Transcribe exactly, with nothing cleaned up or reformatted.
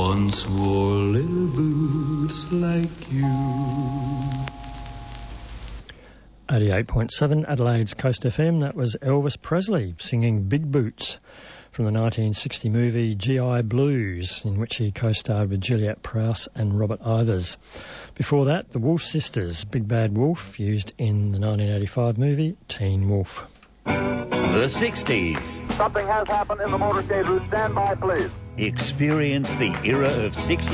once wore little boots like you. eighty-eight point seven Adelaide's Coast F M. That was Elvis Presley singing Big Boots from the nineteen sixty movie G I Blues, in which he co-starred with Juliet Prowse and Robert Ivers. Before that, the Wolf Sisters, Big Bad Wolf, used in the nineteen eighty-five movie Teen Wolf. The sixties. Something has happened in the motorcade route. Stand by, please. Experience the era of sixties.